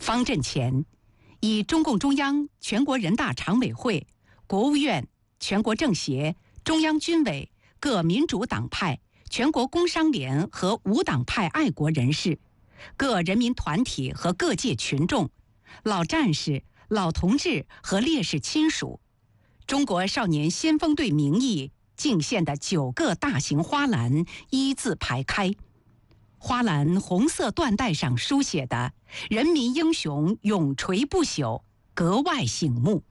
方阵前，以中共中央、全国人大常委会、国务院、全国政协、中央军委、各民主党派、全国工商联和无党派爱国人士、各人民团体和各界群众、老战士、老同志和烈士亲属，中国少年先锋队名义敬献的9个大型花篮一字排开。花篮红色缎带上书写的"人民英雄永垂不朽"格外醒目。